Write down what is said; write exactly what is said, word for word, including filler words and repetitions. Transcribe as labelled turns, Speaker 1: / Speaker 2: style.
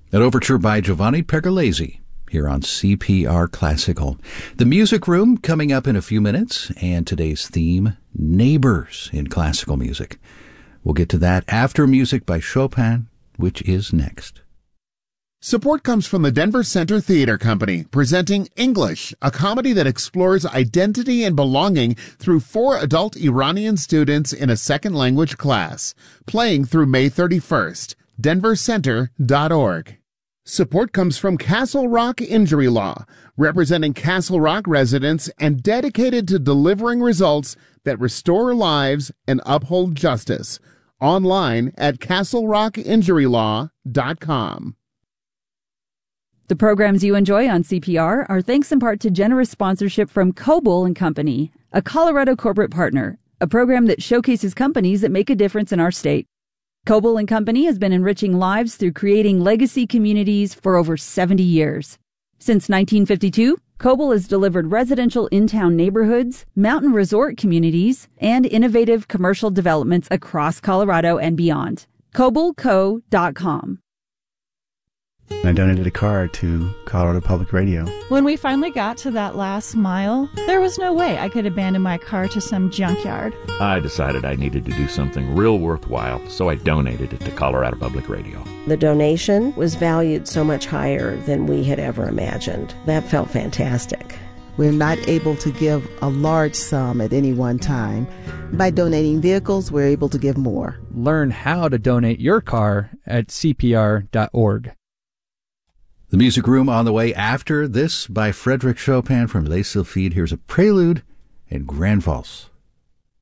Speaker 1: An overture by Giovanni Pergolesi here on C P R Classical. The Music Room coming up in a few minutes, and today's theme, neighbors in classical music. We'll get to that after music by Chopin, which is next.
Speaker 2: Support comes from the Denver Center Theater Company, presenting English, a comedy that explores identity and belonging through four adult Iranian students in a second language class, playing through May thirty-first. denver center dot org. Support comes from Castle Rock Injury Law, representing Castle Rock residents and dedicated to delivering results that restore lives and uphold justice. Online at castle rock injury law dot com.
Speaker 3: The programs you enjoy on C P R are thanks in part to generous sponsorship from Coble and Company, a Colorado corporate partner, a program that showcases companies that make a difference in our state. Coble and Company has been enriching lives through creating legacy communities for over seventy years. Since nineteen fifty-two, Coble has delivered residential in-town neighborhoods, mountain resort communities, and innovative commercial developments across Colorado and beyond. coble co dot com.
Speaker 4: I donated a car to Colorado Public Radio.
Speaker 5: When we finally got to that last mile, there was no way I could abandon my car to some junkyard.
Speaker 6: I decided I needed to do something real worthwhile, so I donated it to Colorado Public Radio.
Speaker 7: The donation was valued so much higher than we had ever imagined. That felt fantastic.
Speaker 8: We're not able to give a large sum at any one time. By donating vehicles, we're able to give more.
Speaker 9: Learn how to donate your car at C P R dot org.
Speaker 1: The Music Room on the way after this by Frédéric Chopin from Les Sylphides. Here's a prelude in Grand Valse.